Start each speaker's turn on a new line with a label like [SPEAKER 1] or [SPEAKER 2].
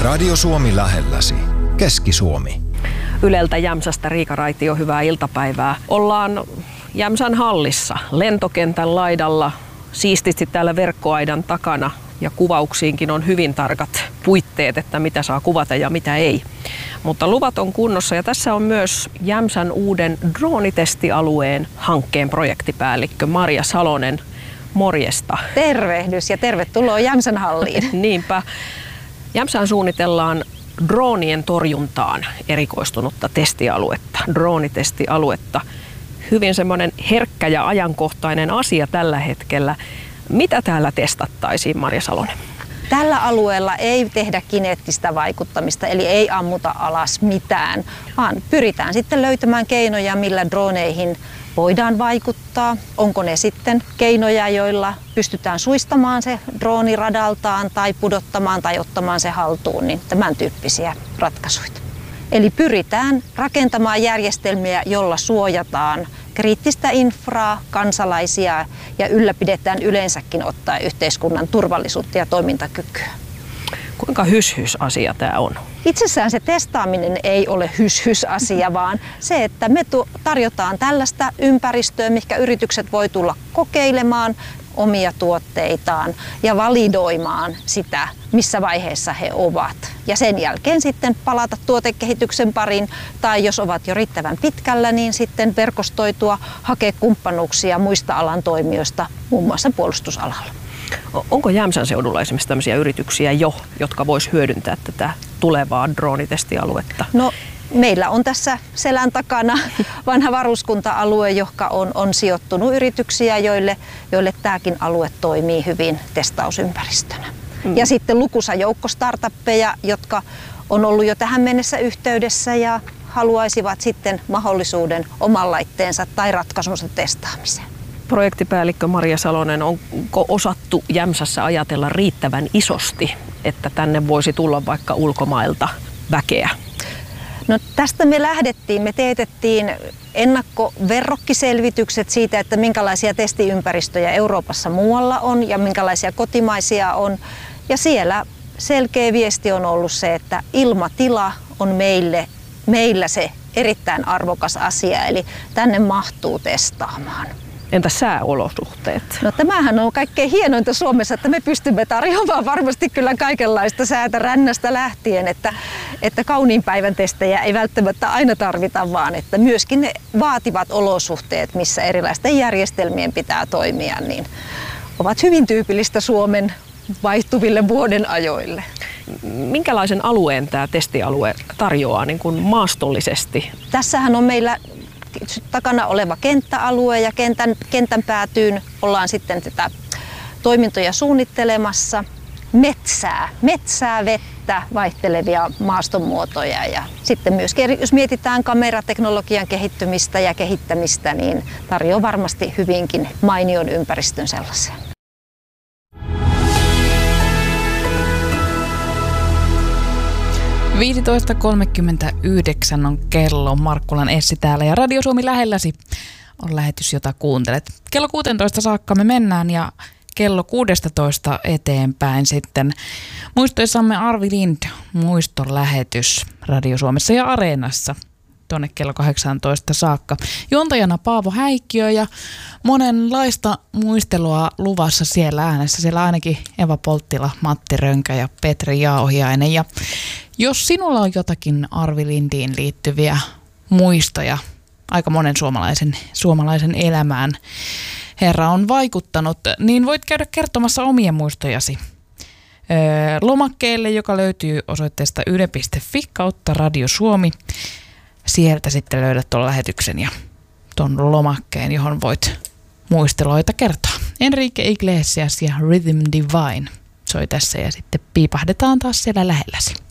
[SPEAKER 1] Radio Suomi lähelläsi. Keski-Suomi.
[SPEAKER 2] Yleltä Jämsästä Riika Raitio, hyvää iltapäivää. Ollaan Jämsän hallissa, lentokentän laidalla, siististi täällä verkkoaidan takana ja kuvauksiinkin on hyvin tarkat puitteet, että mitä saa kuvata ja mitä ei. Mutta luvat on kunnossa ja tässä on myös Jämsän uuden droonitestialueen hankkeen projektipäällikkö Marja Salonen. Morjesta.
[SPEAKER 3] Tervehdys ja tervetuloa Jämsän halliin.
[SPEAKER 2] Niinpä. Jämsään suunnitellaan droonien torjuntaan erikoistunutta testialuetta, droonitestialuetta. Hyvin semmoinen herkkä ja ajankohtainen asia tällä hetkellä. Mitä täällä testattaisiin, Marja Salonen?
[SPEAKER 3] Tällä alueella ei tehdä kineettistä vaikuttamista, eli ei ammuta alas mitään, vaan pyritään sitten löytämään keinoja, millä droneihin voidaan vaikuttaa. Onko ne sitten keinoja, joilla pystytään suistamaan se drooni radaltaan tai pudottamaan tai ottamaan se haltuun, niin tämän tyyppisiä ratkaisuja. Eli pyritään rakentamaan järjestelmiä, jolla suojataan kriittistä infraa, kansalaisia ja ylläpidetään yleensäkin ottaen yhteiskunnan turvallisuutta ja toimintakykyä.
[SPEAKER 2] Kuinka hys-hys-asia tämä on?
[SPEAKER 3] Itsessään se testaaminen ei ole hys-hys-asia, vaan se, että me tarjotaan tällaista ympäristöä, mihinkä yritykset voi tulla kokeilemaan omia tuotteitaan ja validoimaan sitä, missä vaiheessa he ovat. Ja sen jälkeen sitten palata tuotekehityksen pariin tai jos ovat jo riittävän pitkällä, niin sitten verkostoitua, hakea kumppanuuksia muista alan toimijoista, muun muassa puolustusalalla.
[SPEAKER 2] Onko Jämsän seudulla esimerkiksi tämmöisiä yrityksiä jo, jotka vois hyödyntää tätä tulevaa droonitestialuetta?
[SPEAKER 3] No, meillä on tässä selän takana vanha varuskunta-alue, joka on sijoittunut yrityksiä, joille tämäkin alue toimii hyvin testausympäristönä. Ja sitten lukuisa joukko startuppeja, jotka on ollut jo tähän mennessä yhteydessä ja haluaisivat sitten mahdollisuuden oman laitteensa tai ratkaisunsa testaamiseen.
[SPEAKER 2] Projektipäällikkö Marja Salonen, onko osattu Jämsässä ajatella riittävän isosti, että tänne voisi tulla vaikka ulkomailta väkeä?
[SPEAKER 3] No tästä me lähdettiin. Me teetettiin ennakkoverrokkiselvitykset siitä, että minkälaisia testiympäristöjä Euroopassa muualla on ja minkälaisia kotimaisia on. Ja siellä selkeä viesti on ollut se, että ilmatila on meillä se erittäin arvokas asia, eli tänne mahtuu testaamaan.
[SPEAKER 2] Entä sääolosuhteet?
[SPEAKER 3] No tämähän on kaikkein hienointa Suomessa, että me pystymme tarjoamaan varmasti kyllä kaikenlaista säätä rännästä lähtien, että kauniin päivän testejä ei välttämättä aina tarvita, vaan että myöskin ne vaativat olosuhteet, missä erilaisten järjestelmien pitää toimia, niin ovat hyvin tyypillistä Suomen vaihtuville vuodenajoille.
[SPEAKER 2] Minkälaisen alueen tämä testialue tarjoaa niin kuin maastollisesti?
[SPEAKER 3] Tässähän on meillä takana oleva kenttäalue ja kentän päätyyn ollaan sitten tätä toimintoja suunnittelemassa. Metsää, vettä, vaihtelevia maastonmuotoja ja sitten myös jos mietitään kamerateknologian kehittymistä ja kehittämistä, niin tarjoaa varmasti hyvinkin mainion ympäristön sellaiseen.
[SPEAKER 4] .39 on kello. Markkulan Essi täällä ja Radio Suomi lähelläsi on lähetys, jota kuuntelet. Kello 16 saakka me mennään ja kello 16 eteenpäin sitten muistoissamme Arvi Lind muistolähetys Radio Suomessa ja Areenassa tuonne kello 18 saakka. Juontajana Paavo Häikkiö ja monenlaista muistelua luvassa siellä äänessä. Siellä ainakin Eva Polttila, Matti Rönkä ja Petri Jauhiainen. Ja jos sinulla on jotakin Arvi Lindiin liittyviä muistoja, aika monen suomalaisen elämään Herra on vaikuttanut, niin voit käydä kertomassa omia muistojasi lomakkeelle, joka löytyy osoitteesta yle.fi kautta Radio Suomi. Sieltä sitten löydät tuon lähetyksen ja tuon lomakkeen, johon voit muisteloita kertoa. Enrique Iglesias ja Rhythm Divine soi tässä ja sitten piipahdetaan taas siellä lähelläsi.